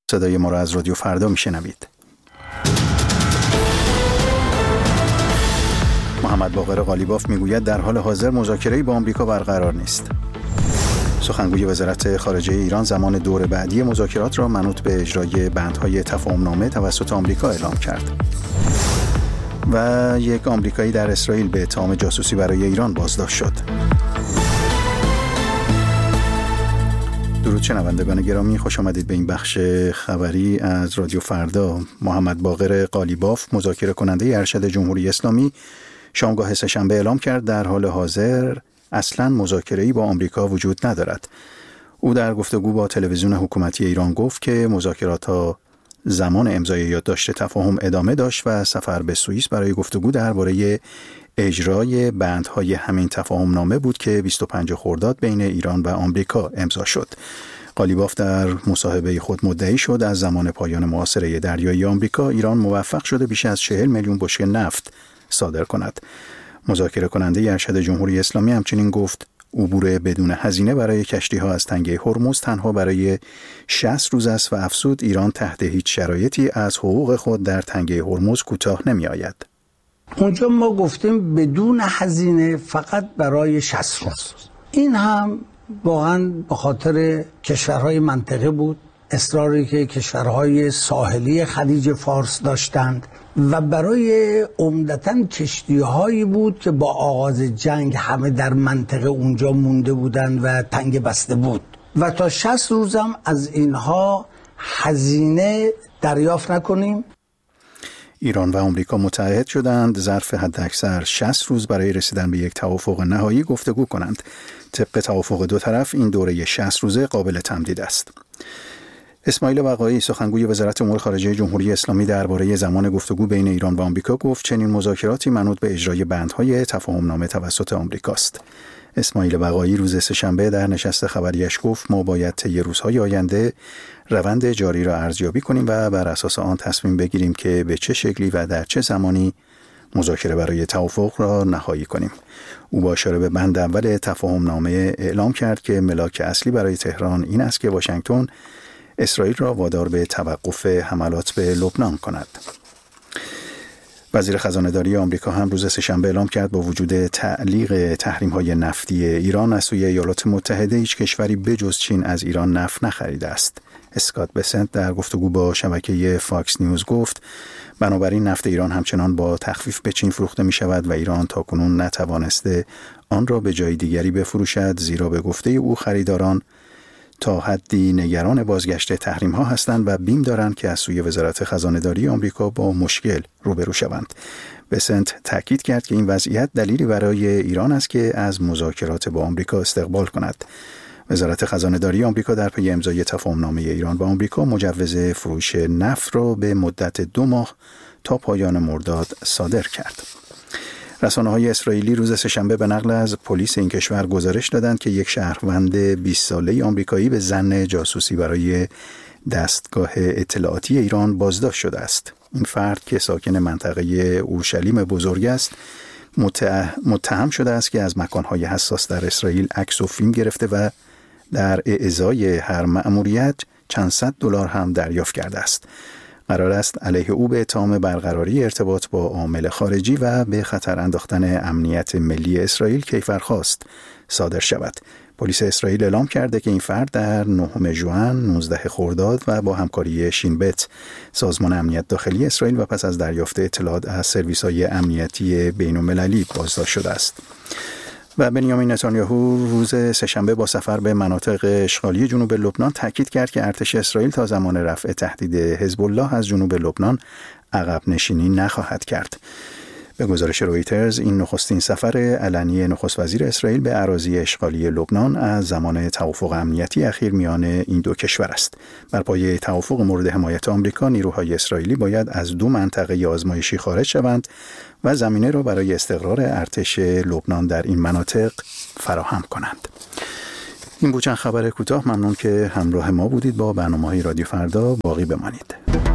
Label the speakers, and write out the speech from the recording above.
Speaker 1: صدای ما را از رادیو فردا میشنوید. محمد باقر قالیباف میگوید در حال حاضر مذاکره‌ای با آمریکا برقرار نیست. سخنگوی وزارت خارجه ایران زمان دور بعدی مذاکرات را منوط به اجرای بندهای تفاهم‌نامه توسط آمریکا اعلام کرد. و یک آمریکایی در اسرائیل به اتهام جاسوسی برای ایران بازداشت شد. درود شنوندگان گرامی، خوش آمدید به این بخش خبری از رادیو فردا. محمد باقر قالیباف، مذاکره کننده ارشد جمهوری اسلامی، شامگاه سه‌شنبه اعلام کرد در حال حاضر اصلاً مذاکره‌ای با آمریکا وجود ندارد. او در گفتگو با تلویزیون حکومتی ایران گفت که مذاکرات ها زمان امضای یادداشت تفاهم ادامه داشت و سفر به سوئیس برای گفتگو درباره اجرای بندهای همین تفاهم نامه بود که 25 خرداد بین ایران و آمریکا امضا شد. قالیباف در مصاحبه خود مدعی شد از زمان پایان محاصره دریایی آمریکا ایران موفق شده بیش از 40 میلیون بشکه نفت صادر کند. مذاکره کننده ارشد جمهوری اسلامی همچنین گفت عبور بدون هزینه برای کشتی‌ها از تنگه هرمز تنها برای 60 روز است و افزود ایران تحت هیچ شرایطی از حقوق خود در تنگه هرمز کوتاه نمی‌آید.
Speaker 2: اونجا ما گفتیم بدون هزینه فقط برای 60 روز. این هم واقعا به خاطر کشورهای منطقه بود، اصراری که کشورهای ساحلی خلیج فارس داشتند و برای عمدتاً کشتی‌هایی بود که با آغاز جنگ همه در منطقه اونجا مونده بودند و تنگ بسته بود و تا 60 روزم از اینها هزینه دریافت نکنیم.
Speaker 1: ایران و آمریکا متحد شدند ظرف حداکثر 60 روز برای رسیدن به یک توافق نهایی گفتگو کنند. طبق توافق دو طرف این دوره 60 روزه قابل تمدید است. اسماعیل بقایی، سخنگوی وزارت امور خارجه جمهوری اسلامی، درباره زمان گفتگو بین ایران و آمریکا گفت چنین مذاکراتی منوط به اجرای بندهای تفاهم‌نامه توسط آمریکاست. اسماعیل بقایی روز سه‌شنبه در نشست خبریش گفت ما باید طی روزهای آینده روند جاری را ارزیابی کنیم و بر اساس آن تصمیم بگیریم که به چه شکلی و در چه زمانی مذاکره برای توافق را نهایی کنیم. او با اشاره به بند اول تفاهم‌نامه اعلام کرد که ملاک اصلی برای تهران این است که واشنگتن اسرائیل را وادار به توقف حملات به لبنان کند. وزیر خزانه‌داری آمریکا هم روز سه‌شنبه اعلام کرد با وجود تعلیق تحریم‌های نفتی ایران از سوی ایالات متحده هیچ کشوری بجز چین از ایران نفت نخریده است. اسکات بسنت در گفتگو با شبکه فاکس نیوز گفت بنابراین نفت ایران همچنان با تخفیف به چین فروخته می شود و ایران تاکنون نتوانسته آن را به جای دیگری بفروشد، زیرا به گفته او خریداران تا حدی نگران بازگشت تحریم ها هستند و بیم دارند که از سوی وزارت خزانه‌داری آمریکا با مشکل روبرو شوند. بسنت تاکید کرد که این وضعیت دلیلی برای ایران است که از مذاکرات با آمریکا استقبال کند. وزارت خزانه‌داری آمریکا در پی امضای تفاهم‌نامه ایران با آمریکا مجوز فروش نفت را به مدت 2 ماه تا پایان مرداد صادر کرد. رسانه‌های اسرائیلی روز سه‌شنبه به نقل از پلیس این کشور گزارش دادند که یک شهروند 20 ساله آمریکایی به ظن جاسوسی برای دستگاه اطلاعاتی ایران بازداشت شده است. این فرد که ساکن منطقه اورشلیم بزرگ است، متهم شده است که از مکان‌های حساس در اسرائیل عکس و فیلم گرفته و در ازای هر مأموریت چند صد دلار هم دریافت کرده است. قرار است علیه او به اتهام برقراری ارتباط با عامل خارجی و به خطر انداختن امنیت ملی اسرائیل کیفرخواست صادر شود. پلیس اسرائیل اعلام کرده که این فرد در 9 ژوئن، 19 خرداد و با همکاری شینبت، سازمان امنیت داخلی اسرائیل و پس از دریافت اطلاعات از سرویس‌های امنیتی بین‌المللی بازداشت شده است. و بنیامین نتانیاهو روز سه‌شنبه با سفر به مناطق اشغالی جنوب لبنان تاکید کرد که ارتش اسرائیل تا زمان رفع تهدید حزب الله از جنوب لبنان عقب نشینی نخواهد کرد. به گزارش رویترز این نخستین سفر علنی نخست وزیر اسرائیل به اراضی اشغالی لبنان از زمان توافق امنیتی اخیر میان این دو کشور است. بر پایه توافق مورد حمایت آمریکا، نیروهای اسرائیلی باید از 2 منطقه آزمایشی خارج شوند و زمینه را برای استقرار ارتش لبنان در این مناطق فراهم کنند. این بود چند خبر کوتاه. ممنون که همراه ما بودید. با برنامه‌های رادیو فردا باقی بمانید.